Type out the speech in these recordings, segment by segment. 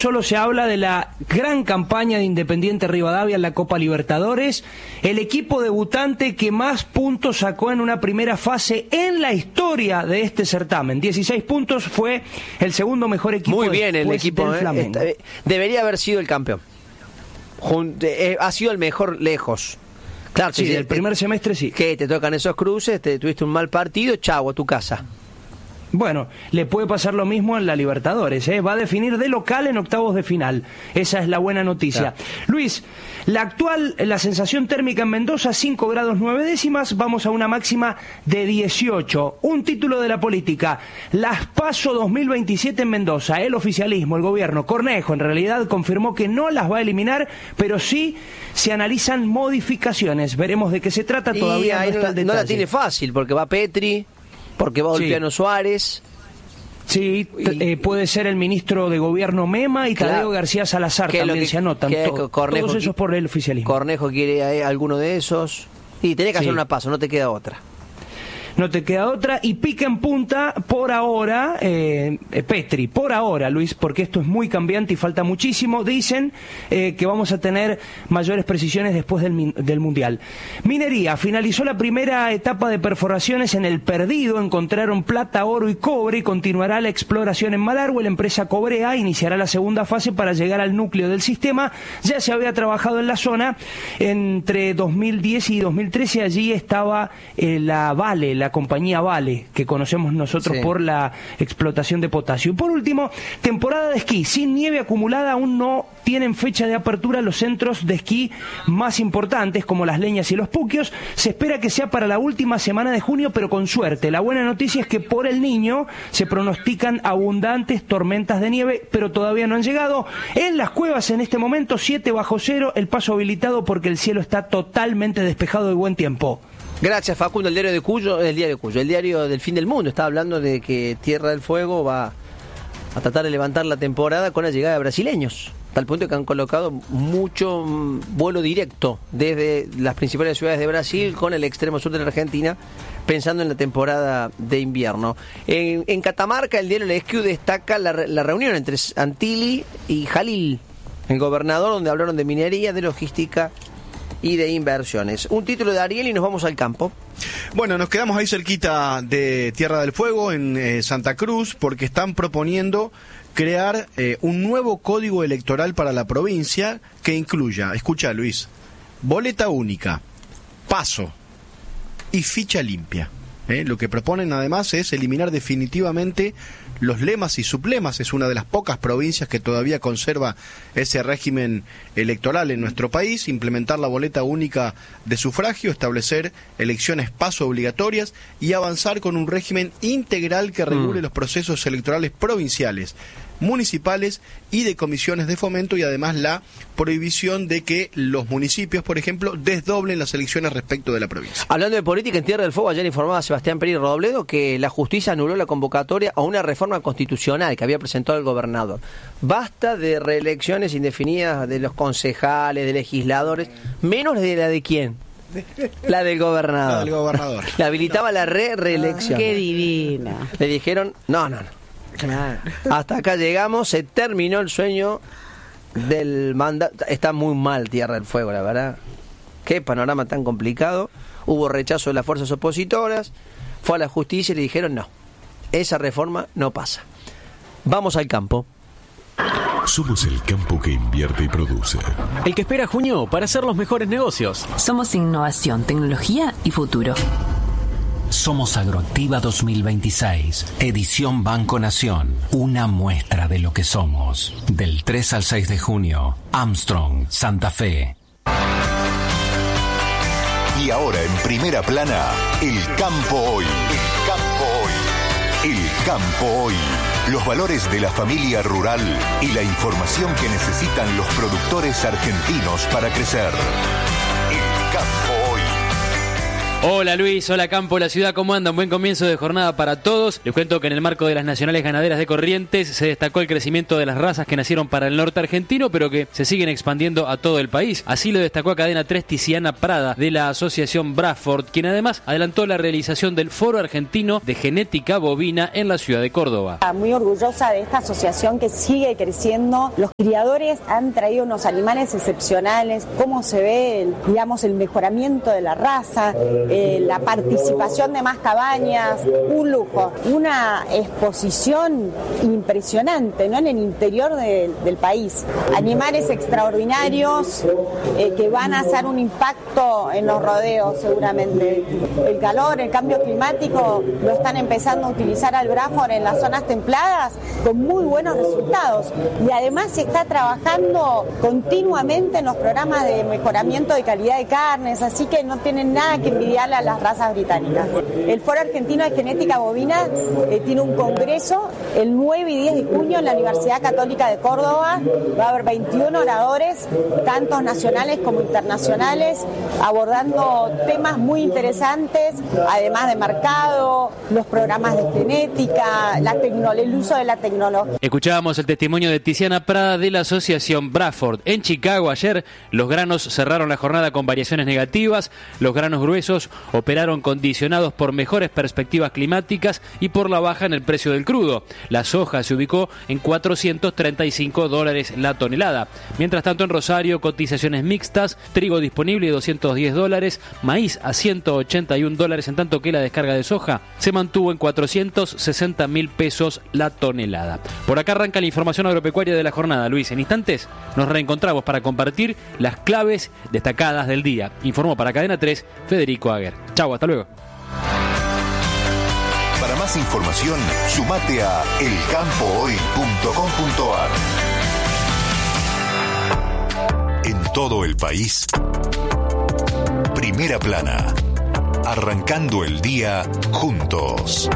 solo se habla de la gran campaña de Independiente Rivadavia en la Copa Libertadores, el equipo debutante que más puntos sacó en una primera fase en la historia de este certamen. 16 puntos, fue el segundo mejor equipo. Muy bien el equipo, del Flamengo. Debería haber sido el campeón. Ha sido el mejor lejos. Claro, sí, del primer semestre sí. Que te tocan esos cruces, tuviste un mal partido, chau, a tu casa. Bueno, le puede pasar lo mismo en la Libertadores, ¿eh? Va a definir de local en octavos de final. Esa es la buena noticia. Claro. Luis, la sensación térmica en Mendoza, 5 grados 9 décimas, vamos a una máxima de 18. Un título de la política, las PASO 2027 en Mendoza. El oficialismo, el gobierno, Cornejo, en realidad confirmó que no las va a eliminar, pero sí se analizan modificaciones. Veremos de qué se trata, todavía no está el detalle. No la tiene fácil, porque va Petri, porque va Olpiano Suárez. Sí, puede ser el ministro de Gobierno Mema y Tadeo García Salazar también se anotan. Todos esos por el oficialismo. Cornejo quiere alguno de esos. Y tenés que hacer una PASO, no te queda otra. No te queda otra, y pica en punta por ahora, Petri, por ahora, Luis, porque esto es muy cambiante y falta muchísimo. Dicen que vamos a tener mayores precisiones después del Mundial. Minería, finalizó la primera etapa de perforaciones en El Perdido, encontraron plata, oro y cobre, y continuará la exploración en Malargüe. La empresa Cobrea iniciará la segunda fase para llegar al núcleo del sistema. Ya se había trabajado en la zona entre 2010 y 2013, allí estaba la Vale, la compañía Vale, que conocemos nosotros por la explotación de potasio. Y por último, temporada de esquí. Sin nieve acumulada, aún no tienen fecha de apertura los centros de esquí más importantes, como Las Leñas y Los Puquios. Se espera que sea para la última semana de junio, pero con suerte. La buena noticia es que por El Niño se pronostican abundantes tormentas de nieve, pero todavía no han llegado. En las cuevas, en este momento, 7 bajo cero, el paso habilitado porque el cielo está totalmente despejado de buen tiempo. Gracias, Facundo. El diario el diario del fin del mundo está hablando de que Tierra del Fuego va a tratar de levantar la temporada con la llegada de brasileños, tal punto que han colocado mucho vuelo directo desde las principales ciudades de Brasil con el extremo sur de la Argentina, pensando en la temporada de invierno. En Catamarca, el diario El Esquiu destaca la reunión entre Antilli y Jalil, el gobernador, donde hablaron de minería, de logística y de inversiones. Un título de Ariel y nos vamos al campo. Bueno, nos quedamos ahí cerquita de Tierra del Fuego, en Santa Cruz, porque están proponiendo crear un nuevo código electoral para la provincia que incluya, escucha Luis, boleta única, paso y ficha limpia. Lo que proponen además es eliminar definitivamente los lemas y sublemas. Es una de las pocas provincias que todavía conserva ese régimen electoral en nuestro país, implementar la boleta única de sufragio, establecer elecciones paso obligatorias y avanzar con un régimen integral que regule los procesos electorales provinciales, municipales y de comisiones de fomento, y además la prohibición de que los municipios, por ejemplo, desdoblen las elecciones respecto de la provincia. Hablando de política en Tierra del Fuego, ayer informaba Sebastián Pérez Robledo que la justicia anuló la convocatoria a una reforma constitucional que había presentado el gobernador. Basta de reelecciones indefinidas de los concejales, de legisladores, menos de la de quién. La del gobernador. La del gobernador. Le habilitaba la reelección. Qué divina. Le dijeron, no. Claro. Hasta acá llegamos, se terminó el sueño del mandato. Está muy mal Tierra del Fuego, la verdad. Qué panorama tan complicado. Hubo rechazo de las fuerzas opositoras, fue a la justicia y le dijeron no, esa reforma no pasa. Vamos al campo. Somos el campo que invierte y produce. El que espera junio para hacer los mejores negocios. Somos innovación, tecnología y futuro. Somos Agroactiva 2026, edición Banco Nación, una muestra de lo que somos. Del 3 al 6 de junio, Armstrong, Santa Fe. Y ahora en primera plana, el campo hoy. El campo hoy. El campo hoy. Los valores de la familia rural y la información que necesitan los productores argentinos para crecer. El campo hoy. Hola Luis, hola Campo, la ciudad, ¿cómo andan? Buen comienzo de jornada para todos. Les cuento que en el marco de las Nacionales Ganaderas de Corrientes se destacó el crecimiento de las razas que nacieron para el norte argentino, pero que se siguen expandiendo a todo el país. Así lo destacó a Cadena 3 Tiziana Prada, de la asociación Bradford, quien además adelantó la realización del Foro Argentino de Genética Bovina en la ciudad de Córdoba. Muy orgullosa de esta asociación que sigue creciendo. Los criadores han traído unos animales excepcionales, cómo se ve, el mejoramiento de la raza, la participación de más cabañas, un lujo, una exposición impresionante, ¿no? En el interior del país. Animales extraordinarios que van a hacer un impacto en los rodeos seguramente. El calor, el cambio climático lo están empezando a utilizar al Bradford en las zonas templadas con muy buenos resultados. Y además se está trabajando continuamente en los programas de mejoramiento de calidad de carnes, así que no tienen nada que envidiarle a las razas británicas. El Foro Argentino de Genética Bovina tiene un congreso el 9 y 10 de junio en la Universidad Católica de Córdoba. Va a haber 21 oradores, tanto nacionales como internacionales, abordando temas muy interesantes, además de mercado, los programas de genética, el uso de la tecnología. Escuchábamos el testimonio de Tiziana Prada de la asociación Bradford. En Chicago ayer los granos cerraron la jornada con variaciones negativas. Los granos gruesos operaron condicionados por mejores perspectivas climáticas y por la baja en el precio del crudo. La soja se ubicó en $435 la tonelada. Mientras tanto, en Rosario, cotizaciones mixtas, trigo disponible $210, maíz a $181, en tanto que la descarga de soja se mantuvo en 460.000 pesos la tonelada. Por acá arranca la información agropecuaria de la jornada, Luis. En instantes nos reencontramos para compartir las claves destacadas del día. Informó para Cadena 3 Federico Aguer. Chau, hasta luego. Para más información, sumate a elcampohoy.com.ar. En todo el país, Primera Plana. Arrancando el día juntos.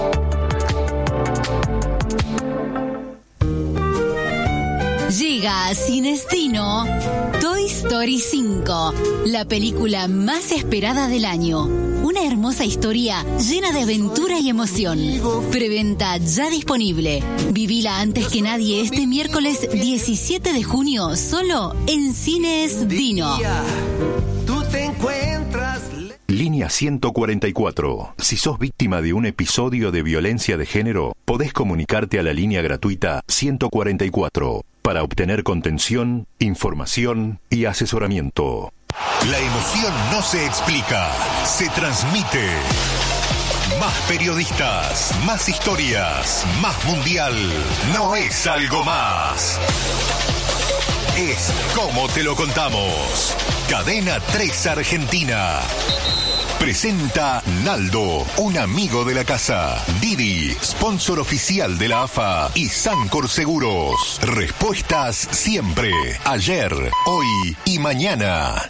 Llega a Cinestino Toy Story 5, la película más esperada del año. Una hermosa historia llena de aventura y emoción. Preventa ya disponible. Vivila antes que nadie este miércoles 17 de junio, solo en Cines Dino. Tú te encuentras... Línea 144. Si sos víctima de un episodio de violencia de género, podés comunicarte a la línea gratuita 144 para obtener contención, información y asesoramiento. La emoción no se explica, se transmite. Más periodistas, más historias, más mundial. No es algo más. Es como te lo contamos. Cadena 3 Argentina. Presenta Naldo, un amigo de la casa. Didi, sponsor oficial de la AFA. Y Sancor Seguros. Respuestas siempre. Ayer, hoy y mañana.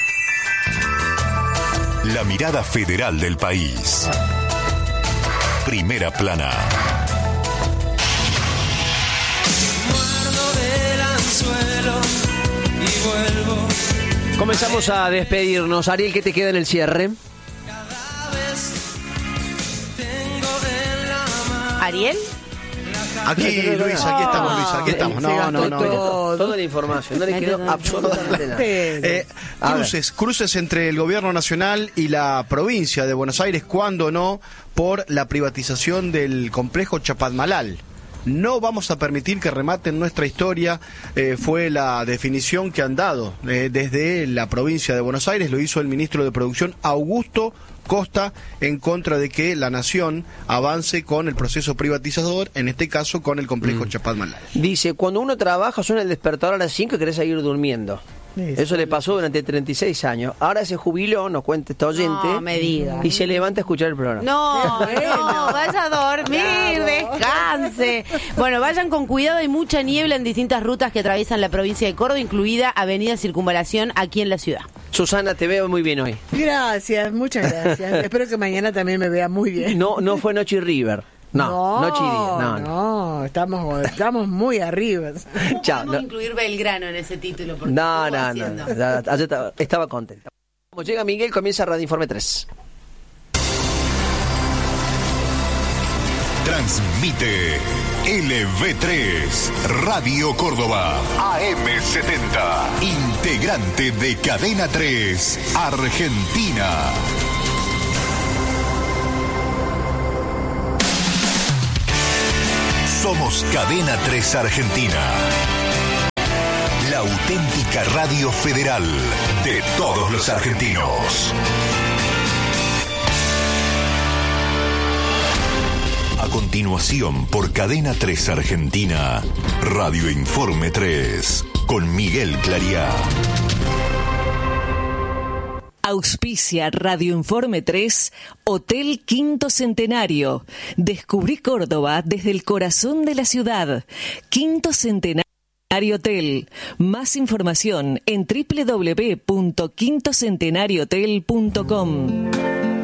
La mirada federal del país. Primera Plana. Comenzamos a despedirnos. Ariel, ¿qué te queda en el cierre? ¿Ariel? Aquí, Luis, aquí estamos, Luis, aquí estamos. No. Toda la información, no le quedó absolutamente nada. Cruces entre el gobierno nacional y la provincia de Buenos Aires, cuando no, por la privatización del complejo Chapadmalal. No vamos a permitir que rematen nuestra historia, fue la definición que han dado desde la provincia de Buenos Aires. Lo hizo el ministro de Producción, Augusto Costa, en contra de que la nación avance con el proceso privatizador, en este caso con el complejo Chapadmalal. Dice, cuando uno trabaja suena el despertador a las 5 y querés seguir durmiendo. Eso le pasó durante 36 años. Ahora se jubiló, nos cuenta esta oyente. No me diga. Y se levanta a escuchar el programa. No, vaya a dormir, descanse. Bueno, vayan con cuidado, hay mucha niebla en distintas rutas que atraviesan la provincia de Córdoba, incluida Avenida Circunvalación aquí en la ciudad. Susana, te veo muy bien hoy. Gracias, muchas gracias. Espero que mañana también me vea muy bien. No fue Noche y River. No, Noche y Día. No, estamos muy arriba. Chao. Vamos a incluir Belgrano en ese título. No. Ayer estaba contenta. Llega Miguel, comienza Radio Informe 3. Transmite LV3, Radio Córdoba, AM70, integrante de Cadena 3, Argentina. Somos Cadena 3 Argentina, la auténtica radio federal de todos los argentinos. A continuación, por Cadena 3 Argentina, Radio Informe 3, con Miguel Clariá. Auspicia Radio Informe 3, Hotel Quinto Centenario. Descubrí Córdoba desde el corazón de la ciudad. Quinto Centenario Hotel. Más información en www.quintocentenariohotel.com.